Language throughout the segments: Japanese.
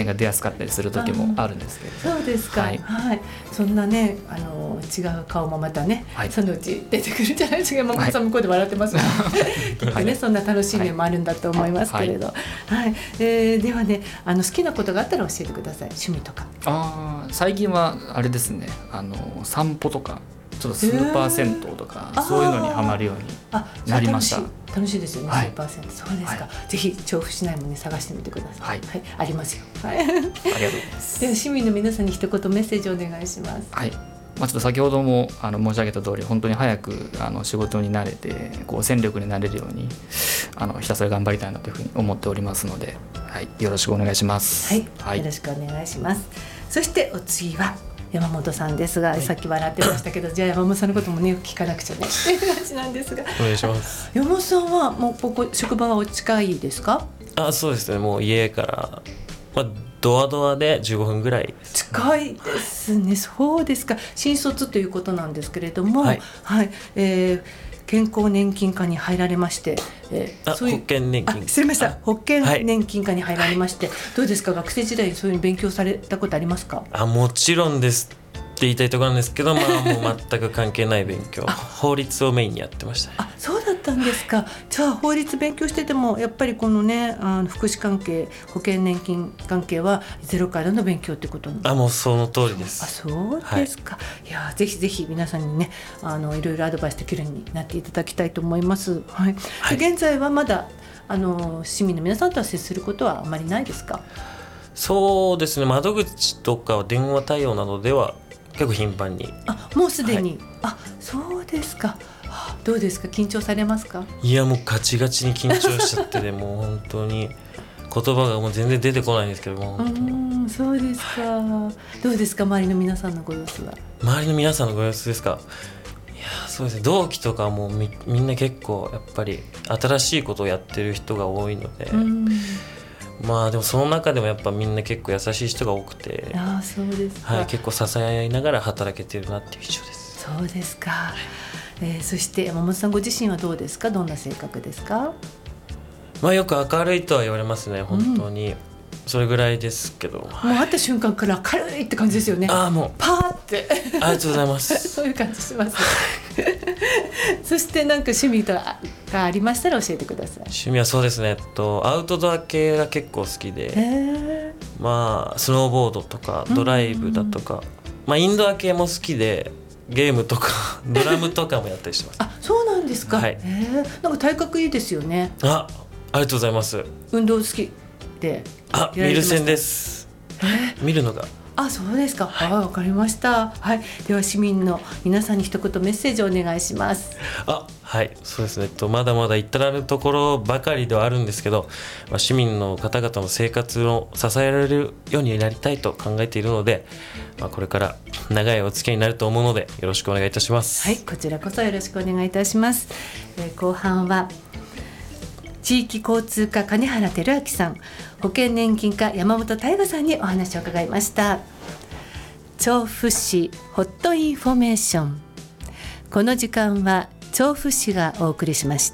が出やすかったりする時もあるんですけど。 そうですか、はいはい、そんなね違う顔もまたね、はい、そのうち出てくるんじゃないですか。山本さん向こうで笑ってますね、きっとね、そんな楽しい面もあるんだと思いますけれど、はいではね好きなことがあったら教えてください。趣味とか。 最近はあれですね、散歩とかちょっとスーパー銭湯とか、そういうのにハマるようになりました。 楽しいですよね、スーパー銭湯。そうですか、ぜひ調布市内もね探してみてください。ありますよ。ありがとうございます。では市民の皆さんに一言メッセージをお願いします。 ちょっと先ほども申し上げた通り、本当に早く仕事に慣れて戦力になれるようにひたすら頑張りたいなというふうに思っておりますので、よろしくお願いします。よろしくお願いします。そしてお次は山本さんですが、さっき笑ってましたけど、じゃあ山本さんのこともね聞かなくちゃねっていう感じなんですが、 お願いします。 山本さんはもうここ職場はお近いですか？ そうですね、もう家から、ドアドアで15分ぐらい。 近いですね。そうですか。新卒ということなんですけれども、健康年金課に入られまして、 保険年金、 失礼しました。保険年金課に入られまして、どうですか？学生時代そういう勉強されたことありますか？ もちろんですって言いたいところなんですけど、もう全く関係ない勉強法律をメインにやってましたね。 そうだったんですか。じゃあ法律勉強しててもやっぱりこのね福祉関係、保険年金関係はゼロからの勉強ってことなんですか？ もうその通りです。 そうですか。いやぜひぜひ皆さんにねいろいろアドバイスできるようになっていただきたいと思います。現在はまだ市民の皆さんとは接することはあまりないですか？ そうですね、窓口とか電話対応などでは結構頻繁に。 もうすでに、そうですか。どうですか？緊張されますか？ いやもうガチガチに緊張しちゃっててもう本当に言葉がもう全然出てこないんですけども。 そうですか。どうですか？周りの皆さんのご様子は。 周りの皆さんのご様子ですか？いやそうですね、同期とかもみんな結構やっぱり新しいことをやってる人が多いので、でもその中でもやっぱみんな結構優しい人が多くて、 そうですか。 結構支え合いながら働けてるなっていう印象です。 そうですか。そして山本さんご自身はどうですか？どんな性格ですか？ よく明るいとは言われますね。本当にそれぐらいですけど、 もう会った瞬間から明るいって感じですよね。もうパーってありがとうございますそういう感じしますそしてなんか趣味がありましたら教えてください。 趣味はそうですね、アウトドア系が結構好きで、スノーボードとかドライブだとか、インドア系も好きでゲームとかドラムとかもやったりしてます。 そうなんですか。なんか体格いいですよね。 ありがとうございます。 運動好きで見る線です。見るのが。 そうですか。わかりました。では市民の皆さんに一言メッセージをお願いします。 そうですね、まだまだ至らぬところばかりではあるんですけど、市民の方々の生活を支えられるようになりたいと考えているので、これから長いお付き合いになると思うのでよろしくお願いいたします。 こちらこそよろしくお願いいたします。後半は地域交通課金原照明さん、保険年金課山本大我さんにお話を伺いました。調布市ホットインフォメーション、この時間は調布市がお送りしました。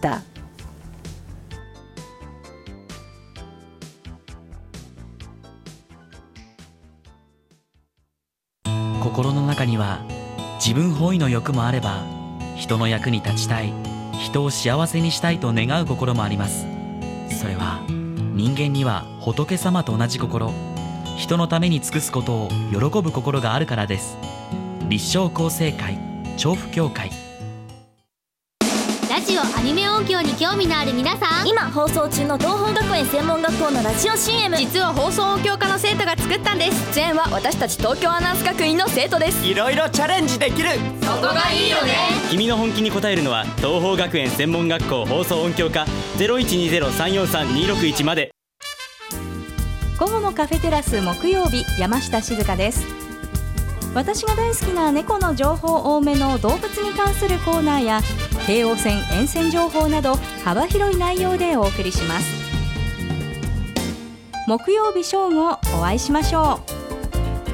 心の中には自分本位の欲もあれば、人の役に立ちたい、人を幸せにしたいと願う心もあります。それは人間には仏様と同じ心、人のために尽くすことを喜ぶ心があるからです。立正厚生会調布協会。 ラジオアニメ音響に興味のある皆さん、 今放送中の東邦学園専門学校のラジオ CM、 実は放送音響科の生徒が作ったんです。 出演は私たち東京アナウンス学院の生徒です。 いろいろチャレンジできる、 そこがいいよね。 君の本気に応えるのは東邦学園専門学校放送音響科 0120-343-261 まで。 午後のカフェテラス木曜日、山下静香です。私が大好きな猫の情報多めの動物に関するコーナーや京王線沿線情報など幅広い内容でお送りします。木曜日正午お会いしましょう。